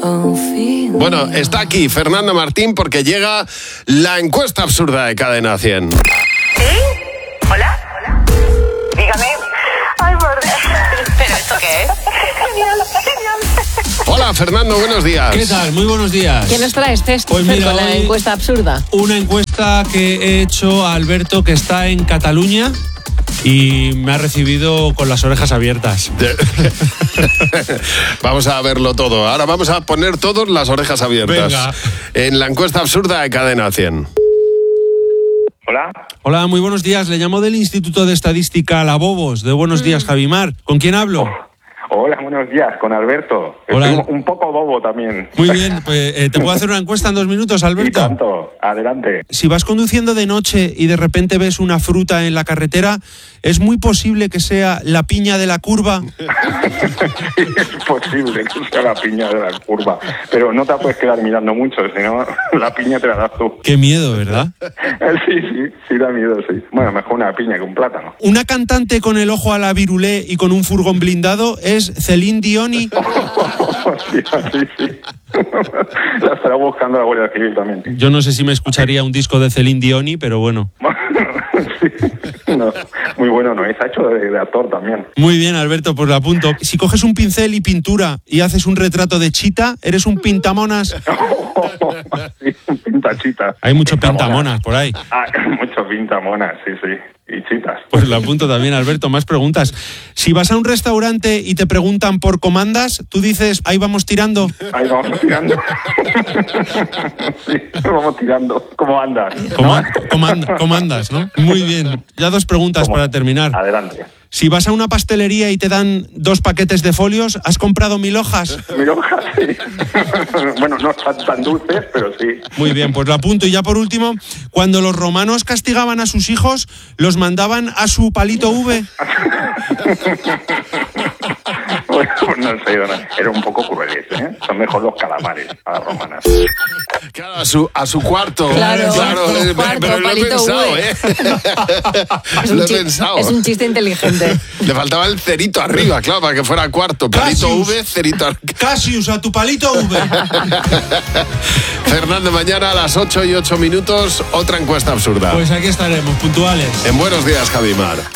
confío. Bueno, está aquí Fernando Martín porque llega la encuesta absurda de Cadena 100. ¿Sí? ¿Hola? Dígame. Ay, por Dios. ¿Pero esto qué es? Genial. Hola Fernando, buenos días. ¿Qué tal? Muy buenos días. ¿Qué nos traes, Pues mira, con la hoy encuesta absurda? Una encuesta que he hecho a Alberto, que está en Cataluña y me ha recibido con las orejas abiertas. Vamos a verlo todo. Ahora vamos a poner todos las orejas abiertas. Venga. En la encuesta absurda de Cadena 100. Hola. Hola, muy buenos días. Le llamo del Instituto de Estadística La Bobos. De Buenos Días, Javimar. ¿Con quién hablo? Hola, buenos días, con Alberto. Hola. Estoy un poco bobo también. Muy bien, pues ¿te puedo hacer una encuesta en 2 minutos, Y Alberto? tanto, adelante. Si vas conduciendo de noche y de repente ves una fruta en la carretera, ¿es muy posible que sea la piña de la curva? Es posible que sea la piña de la curva, pero no te puedes quedar mirando mucho, si no, la piña te la das tú. Qué miedo, ¿verdad? Sí, da miedo, sí. Bueno, mejor una piña que un plátano. Una cantante con el ojo a la virulé y con un furgón blindado es Celine Dioni. Sí. La estará buscando la Guardia Civil también. Yo no sé si me escucharía un disco de Celine Dioni, pero bueno. Sí. No, muy bueno, ¿no? Es hecho de actor también. Muy bien, Alberto, pues lo apunto. Si coges un pincel y pintura y haces un retrato de chita, eres un pintamonas. Sí, un pintachita. Hay mucho pintamonas por ahí. Mucho pintamonas, sí. Y chitas. Pues lo apunto también, Alberto. Más preguntas. Si vas a un restaurante y te preguntan por comandas, tú dices, ahí vamos tirando. Ahí vamos tirando. Sí, vamos tirando. ¿Cómo andas? Comandas, ¿no? Muy bien. Ya 2 preguntas para terminar. Adelante. Si vas a una pastelería y te dan 2 paquetes de folios, ¿has comprado 1000 hojas? 1000 hojas, sí. Bueno, no tan dulces, pero sí. Muy bien, pues lo apunto. Y ya por último, cuando los romanos castigaban a sus hijos, los mandaban a su palito V. Bueno, no sé, era un poco crueles, ¿eh? Son mejor los calamares a las romanas. Claro, a su cuarto. Claro, pero lo he palito pensado, V. Lo he pensado. Es un chiste inteligente. Le faltaba el cerito arriba, claro, para que fuera cuarto. Palito Cassius. V, cerito arriba. Cassius, a tu palito V. Fernando, mañana a las 8:08, otra encuesta absurda. Pues aquí estaremos, puntuales. En Buenos Días, Javimar.